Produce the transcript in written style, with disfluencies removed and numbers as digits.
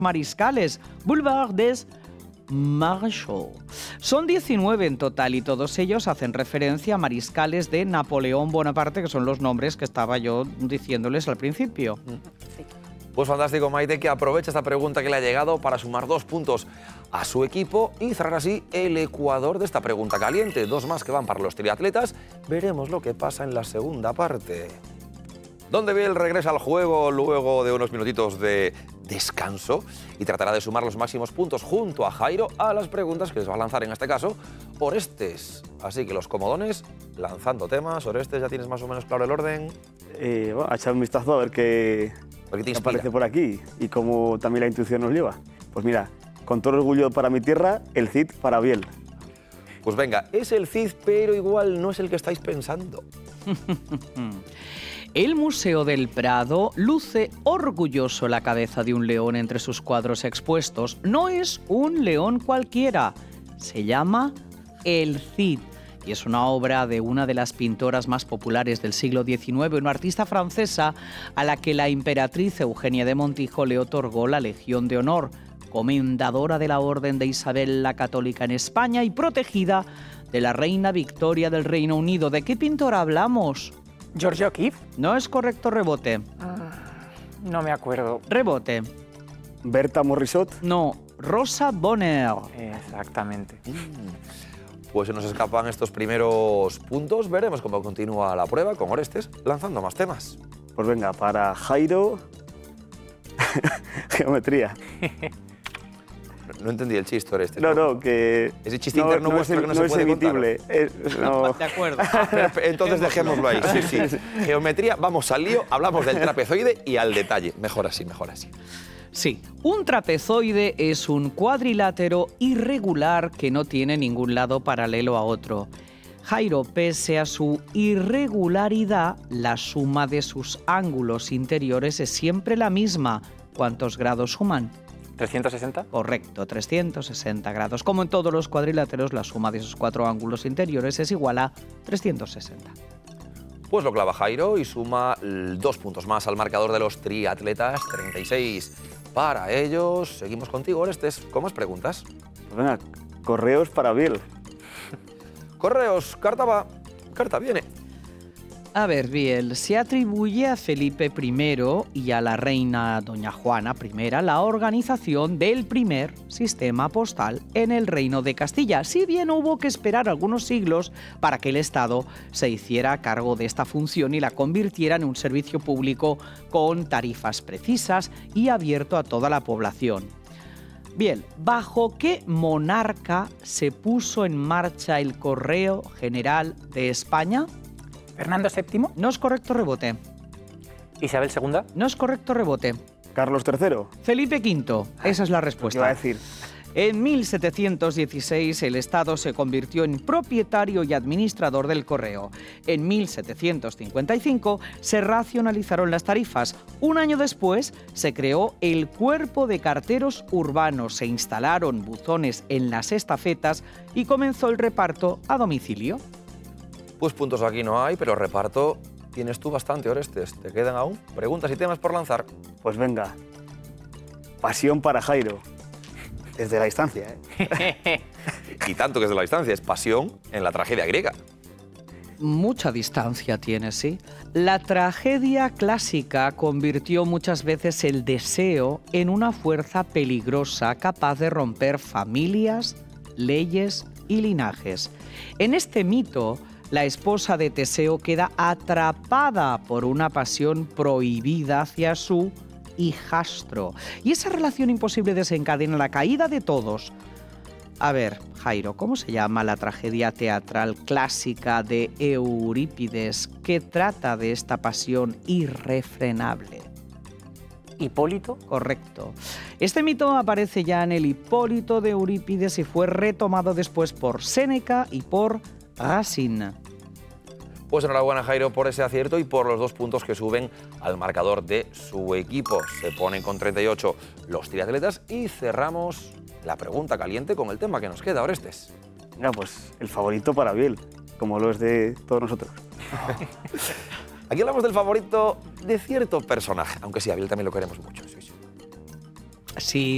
mariscales, Boulevard des Maréchaux. Son 19 en total y todos ellos hacen referencia a mariscales de Napoleón Bonaparte, que son los nombres que estaba yo diciéndoles al principio. Pues fantástico, Maite, que aprovecha esta pregunta que le ha llegado para sumar 2 puntos a su equipo y cerrar así el ecuador de esta pregunta caliente. 2 más que van para los triatletas. Veremos lo que pasa en la segunda parte. Donde Biel regresa al juego luego de unos minutitos de descanso y tratará de sumar los máximos puntos junto a Jairo a las preguntas que les va a lanzar en este caso Orestes. Así que los comodones lanzando temas. Orestes, ¿ya tienes más o menos claro el orden? Bueno, a echar un vistazo a ver qué aparece por aquí y cómo también la intuición nos lleva. Pues mira, con todo orgullo para mi tierra, el Cid para Biel. Pues venga, es el Cid, pero igual no es el que estáis pensando. El Museo del Prado luce orgulloso la cabeza de un león entre sus cuadros expuestos. No es un león cualquiera, se llama El Cid. Y es una obra de una de las pintoras más populares del siglo XIX, una artista francesa a la que la emperatriz Eugenia de Montijo le otorgó la Legión de Honor, comendadora de la Orden de Isabel la Católica en España y protegida de la reina Victoria del Reino Unido. ¿De qué pintora hablamos? ¿Georgia O'Keeffe? No es correcto, rebote. No me acuerdo. Rebote. ¿Berta Morisot? No, Rosa Bonheur. Exactamente. Pues se nos escapan estos primeros puntos. Veremos cómo continúa la prueba con Orestes lanzando más temas. Pues venga, para Jairo, geometría. No entendí el chiste, Orestes. No, que... Ese chiste interno vuestro que no se puede emitible. No. De acuerdo. Entonces dejémoslo ahí. Sí. Geometría, vamos al lío, hablamos del trapezoide y al detalle. Mejor así, mejor así. Sí, un trapezoide es un cuadrilátero irregular que no tiene ningún lado paralelo a otro. Jairo, pese a su irregularidad, la suma de sus ángulos interiores es siempre la misma. ¿Cuántos grados suman? ¿360? Correcto, 360 grados. Como en todos los cuadriláteros, la suma de esos 4 ángulos interiores es igual a 360. Pues lo clava Jairo y suma 2 puntos más al marcador de los triatletas, 36 para ellos. Seguimos contigo, Orestes, con más preguntas. Pues venga, correos para Biel. Correos, carta va, carta viene. A ver, Biel, se atribuye a Felipe I y a la reina doña Juana I la organización del primer sistema postal en el Reino de Castilla, si bien hubo que esperar algunos siglos para que el Estado se hiciera cargo de esta función y la convirtiera en un servicio público con tarifas precisas y abierto a toda la población. Bien, ¿bajo qué monarca se puso en marcha el Correo General de España? ¿Fernando VII? No es correcto, rebote. ¿Isabel II? No es correcto, rebote. Carlos III. Felipe V, esa es la respuesta. ¿Qué iba a decir? En 1716 el Estado se convirtió en propietario y administrador del correo. En 1755 se racionalizaron las tarifas. Un año después se creó el Cuerpo de Carteros Urbanos, se instalaron buzones en las estafetas y comenzó el reparto a domicilio. Pues puntos aquí no hay, pero reparto tienes tú bastante, Orestes. ¿Te quedan aún preguntas y temas por lanzar? Pues venga, pasión para Jairo. Desde la distancia, ¿eh? Y tanto que es de la distancia, es pasión en la tragedia griega. Mucha distancia tiene, sí. La tragedia clásica convirtió muchas veces el deseo en una fuerza peligrosa capaz de romper familias, leyes y linajes. En este mito, la esposa de Teseo queda atrapada por una pasión prohibida hacia su hijastro. Y esa relación imposible desencadena la caída de todos. A ver, Jairo, ¿cómo se llama la tragedia teatral clásica de Eurípides que trata de esta pasión irrefrenable? ¿Hipólito? Correcto. Este mito aparece ya en el Hipólito de Eurípides y fue retomado después por Séneca y por Racine. Pues enhorabuena, Jairo, por ese acierto y por los 2 puntos que suben al marcador de su equipo. Se ponen con 38 los triatletas y cerramos la pregunta caliente con el tema que nos queda, Orestes. Venga, pues el favorito para Biel, como lo es de todos nosotros. Aquí hablamos del favorito de cierto personaje, aunque sí, a Biel también lo queremos mucho. Sí. Sí.